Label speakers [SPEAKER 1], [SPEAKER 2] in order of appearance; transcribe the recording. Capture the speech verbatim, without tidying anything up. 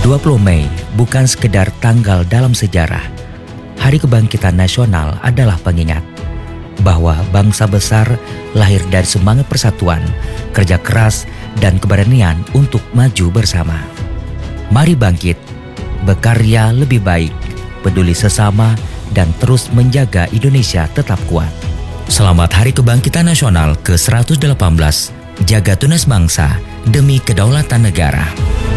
[SPEAKER 1] dua puluh Mei bukan sekedar tanggal dalam sejarah. Hari Kebangkitan Nasional adalah pengingat bahwa bangsa besar lahir dari semangat persatuan, kerja keras, dan keberanian untuk maju bersama. Mari bangkit, berkarya lebih baik, peduli sesama, dan terus menjaga Indonesia tetap kuat. Selamat Hari Kebangkitan Nasional ke seratus delapan belas. Jaga tunas bangsa demi kedaulatan negara.